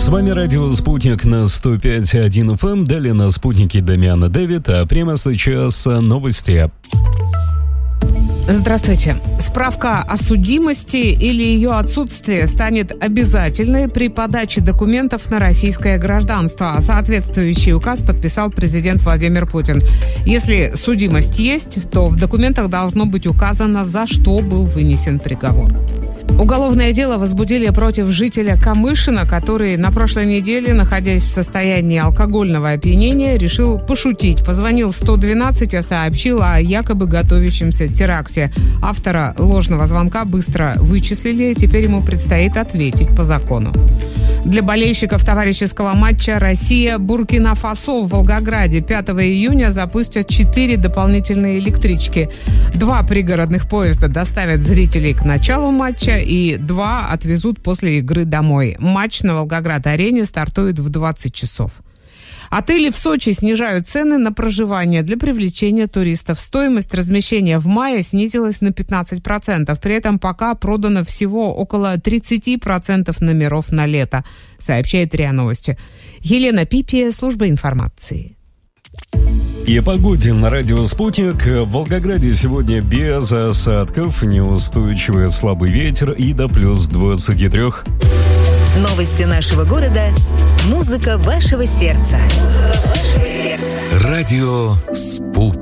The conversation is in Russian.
С вами радио «Спутник» на 105.1 FM. Далее на «Спутнике» Дамиана Дэвид. А прямо сейчас новости. Здравствуйте. Справка о судимости или ее отсутствие станет обязательной при подаче документов на российское гражданство. Соответствующий указ подписал президент Владимир Путин. Если судимость есть, то в документах должно быть указано, за что был вынесен приговор. Уголовное дело возбудили против жителя Камышина, который на прошлой неделе, находясь в состоянии алкогольного опьянения, решил пошутить. Позвонил 112 и сообщил о якобы готовящемся теракте. Автора ложного звонка быстро вычислили, теперь ему предстоит ответить по закону. Для болельщиков товарищеского матча Россия-Буркина-Фасо в Волгограде 5 июня запустят 4 дополнительные электрички. 2 пригородных поезда доставят зрителей к началу матча и 2 отвезут после игры домой. Матч на Волгоград-арене стартует в 20 часов. Отели в Сочи снижают цены на проживание для привлечения туристов. Стоимость размещения в мае снизилась на 15%. При этом пока продано всего около 30% номеров на лето, сообщает РИА Новости. Елена Пипия, служба информации. И о погоде на радио «Спутник». В Волгограде сегодня без осадков, неустойчивый слабый ветер и до плюс 23. Новости нашего города. Музыка вашего сердца. Радио «Спутник».